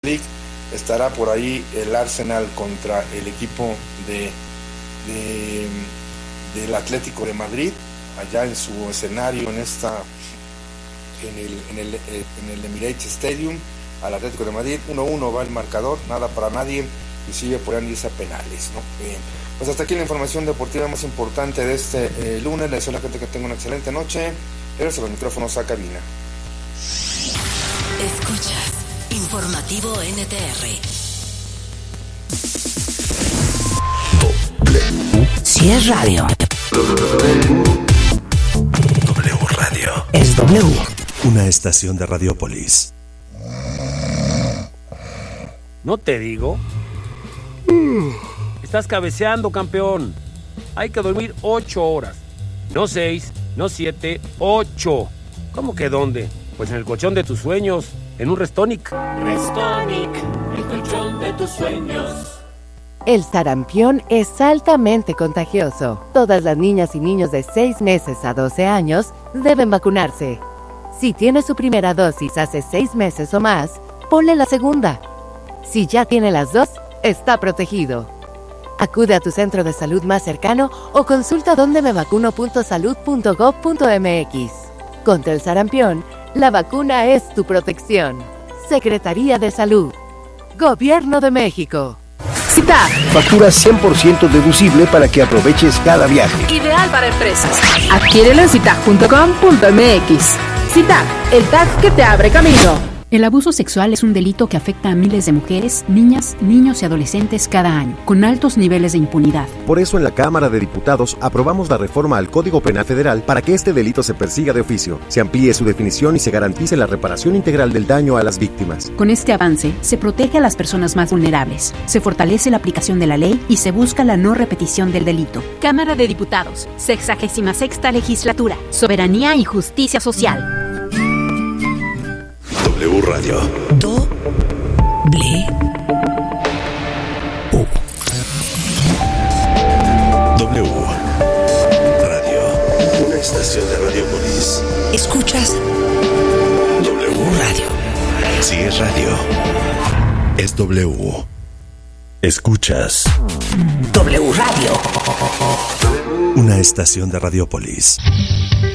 League. Estará por ahí el Arsenal contra el equipo del Atlético de Madrid, allá en su escenario, en el Emirates Stadium. Al Atlético de Madrid, 1-1 va el marcador, nada para nadie, inclusive podrían irse a penales, ¿no? Pues hasta aquí la información deportiva más importante de este lunes. Les deseo a la gente que tenga una excelente noche. Regreso los micrófonos a cabina. Escuchas Informativo NTR. Si es radio, W Radio. es W. Una estación de Radiopolis. ¿No te digo? Estás cabeceando, campeón. Hay que dormir 8 horas. No 6, no 7, 8. ¿Cómo que dónde? Pues en el colchón de tus sueños, en un Restonic. Restonic, el colchón de tus sueños. El sarampión es altamente contagioso. Todas las niñas y niños de 6 meses a 12 años deben vacunarse. Si tiene su primera dosis hace 6 meses o más, ponle la segunda. Si ya tiene las 2, está protegido. Acude a tu centro de salud más cercano o consulta dondemevacuno.salud.gov.mx. Contra el sarampión, la vacuna es tu protección. Secretaría de Salud. Gobierno de México. CITAC. Factura 100% deducible para que aproveches cada viaje. Ideal para empresas. Adquiérelo en citac.com.mx. CITAC, el TAC que te abre camino. El abuso sexual es un delito que afecta a miles de mujeres, niñas, niños y adolescentes cada año, con altos niveles de impunidad. Por eso en la Cámara de Diputados aprobamos la reforma al Código Penal Federal para que este delito se persiga de oficio, se amplíe su definición y se garantice la reparación integral del daño a las víctimas. Con este avance, se protege a las personas más vulnerables, se fortalece la aplicación de la ley y se busca la no repetición del delito. Cámara de Diputados, 66ª Legislatura, Soberanía y Justicia Social. W Radio. W. W Radio. Una estación de Radiopolis. Escuchas W Radio. Si es radio, es W. Escuchas W Radio. Una estación de Radiopolis.